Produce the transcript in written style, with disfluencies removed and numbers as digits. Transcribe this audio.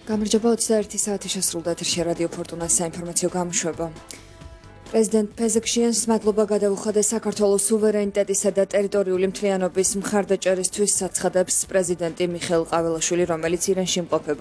გამარჯობა 21 საათი შესრულდა ეთერში რადიო ფორტუნას საინფორმაციო გამოშვება. პრეზიდენტ Pezeshkian's მადლობა გადაუხადა საქართველოს სუვერენიტეტისა და ტერიტორიული მთლიანობის მხარდაჭერისთვის საცხადებს პრეზიდენტი მიხეილ ყაველაშვილი, რომელიც ირანში იმყოფება.